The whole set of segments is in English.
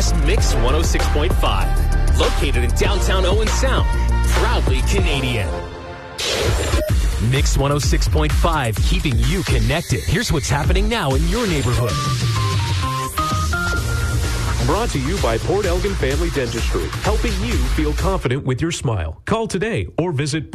West Mix 106.5. Located in downtown Owen Sound. Proudly Canadian. Mix 106.5, keeping you connected. Here's what's happening now in your neighborhood. Brought to you by Port Elgin Family Dentistry, helping you feel confident with your smile. Call today or visit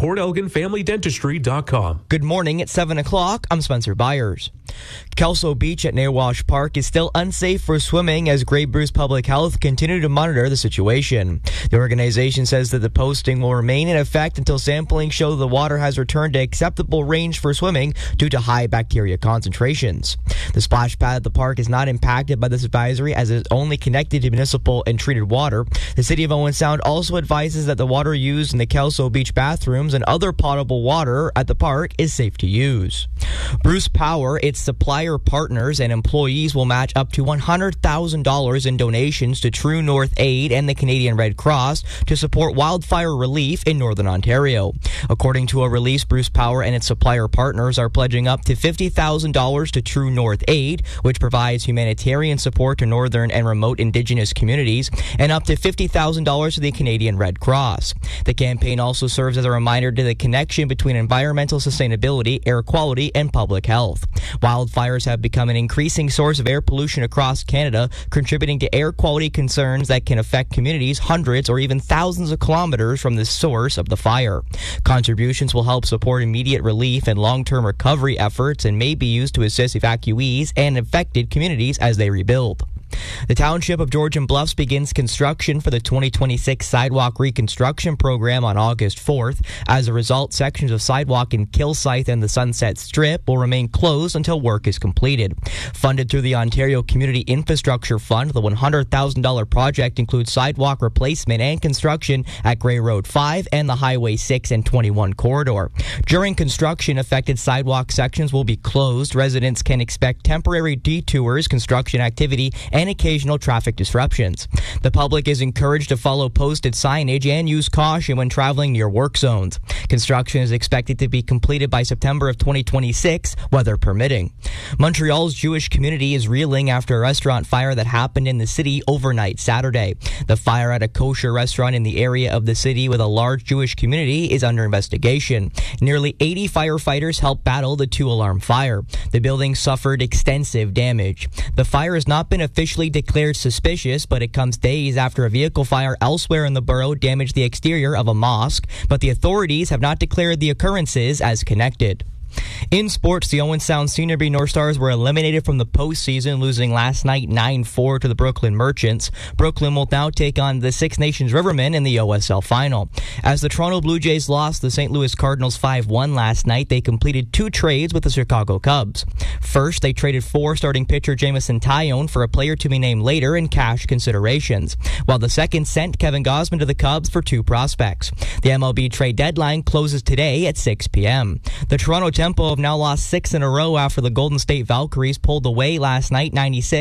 portelginfamilydentistry.com. Good morning at 7 o'clock. I'm Spencer Byers. Kelso Beach at Nawash Park is still unsafe for swimming as Grey Bruce Public Health continue to monitor the situation. The organization says that the posting will remain in effect until sampling show the water has returned to acceptable range for swimming due to high bacteria concentrations. The splash pad at the park is not impacted by this advisory as it is only connected to municipal and treated water. The City of Owen Sound also advises that the water used in the Kelso Beach bathrooms and other potable water at the park is safe to use. Bruce Power, its supplier partners and employees will match up to $100,000 in donations to True North Aid and the Canadian Red Cross to support wildfire relief in Northern Ontario. According to a release, Bruce Power and its supplier partners are pledging up to $50,000 to True North Aid, which provides humanitarian support to northern and remote Indigenous communities, and up to $50,000 to the Canadian Red Cross. The campaign also serves as a reminder to the connection between environmental sustainability, air quality, and public health. Wildfires have become an increasing source of air pollution across Canada, contributing to air quality concerns that can affect communities hundreds or even thousands of kilometers from the source of the fire. Contributions will help support immediate relief and long-term recovery efforts and may be used to assist evacuees and affected communities as they rebuild. The Township of Georgian Bluffs begins construction for the 2026 Sidewalk Reconstruction Program on August 4th. As a result, sections of sidewalk in Kilsyth and the Sunset Strip will remain closed until work is completed. Funded through the Ontario Community Infrastructure Fund, the $100,000 project includes sidewalk replacement and construction at Grey Road 5 and the Highway 6 and 21 corridor. During construction, affected sidewalk sections will be closed. Residents can expect temporary detours, construction activity, and occasional traffic disruptions. The public is encouraged to follow posted signage and use caution when traveling near work zones. Construction is expected to be completed by September of 2026, weather permitting. Montreal's Jewish community is reeling after a restaurant fire that happened in the city overnight Saturday. The fire at a kosher restaurant in the area of the city with a large Jewish community is under investigation. Nearly 80 firefighters helped battle the two-alarm fire. The building suffered extensive damage. The fire has not been officially declared suspicious, but it comes days after a vehicle fire elsewhere in the borough damaged the exterior of a mosque, but the authorities have not declared the occurrences as connected. In sports, the Owen Sound Senior B North Stars were eliminated from the postseason, losing last night 9-4 to the Brooklyn Merchants. Brooklyn will now take on the Six Nations Rivermen in the OSL final. As the Toronto Blue Jays lost the St. Louis Cardinals 5-1 last night, they completed two trades with the Chicago Cubs. First, they traded starting pitcher Jameson Taillon for a player to be named later in cash considerations, while the second sent Kevin Gausman to the Cubs for two prospects. The MLB trade deadline closes today at 6 p.m. The Toronto Tempo have now lost 6 in a row after the Golden State Valkyries pulled away last night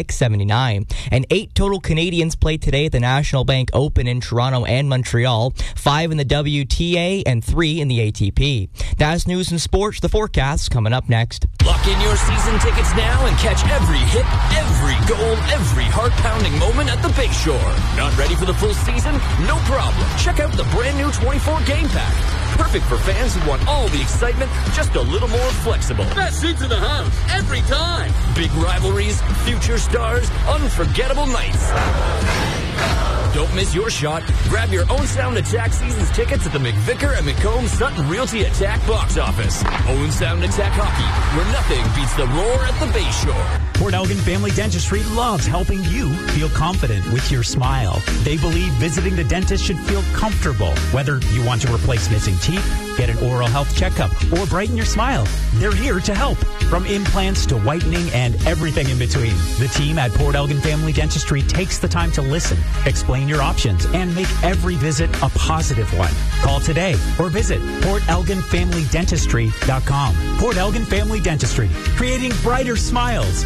96-79. And 8 total Canadians played today at the National Bank Open in Toronto and Montreal, 5 in the WTA and 3 in the ATP. That's news and sports. The forecast's coming up next. Lock in your season tickets now and catch every hit, every goal, every heart-pounding moment at the Bayshore. Not ready for the full season? No problem. Check out the brand new 24 Game Pack. Perfect for fans who want all the excitement, just a little more flexible. Best seats in the house, every time. Big rivalries, future stars, unforgettable nights. Don't miss your shot. Grab your Owen Sound Attack Seasons tickets at the McVicker and McComb Sutton Realty Attack box office. Owen Sound Attack Hockey, where nothing beats the roar at the Bayshore. Port Elgin Family Dentistry loves helping you feel confident with your smile. They believe visiting the dentist should feel comfortable. Whether you want to replace missing teeth, get an oral health checkup, or brighten your smile, they're here to help. From implants to whitening and everything in between, the team at Port Elgin Family Dentistry takes the time to listen, explain your options, and make every visit a positive one. Call today or visit PortElginFamilyDentistry.com. Port Elgin Family Dentistry, creating brighter smiles.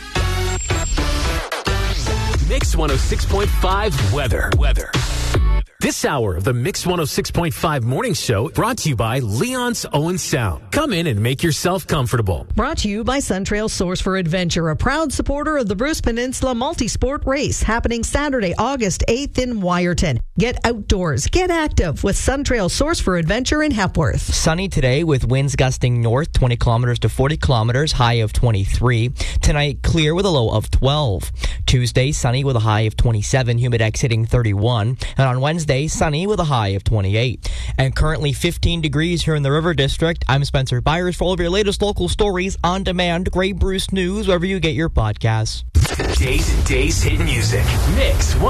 Mix 106.5 weather. This hour of the Mix 106.5 Morning Show brought to you by Leon's Owen Sound. Come in and make yourself comfortable. Brought to you by Suntrail Source for Adventure, a proud supporter of the Bruce Peninsula Multisport Race, happening Saturday, August 8th in Wyerton. Get outdoors, get active with Suntrail Source for Adventure in Hepworth. Sunny today with winds gusting north 20 kilometers to 40 kilometers, high of 23. Tonight, clear with a low of 12. Tuesday, sunny with a high of 27, humidex hitting 31. And on Wednesday, sunny with a high of 28. And currently 15 degrees here in the River District. I'm Spencer Byers for all of your latest local stories on demand. Grey Bruce News, wherever you get your podcasts. Today's hit music. Mix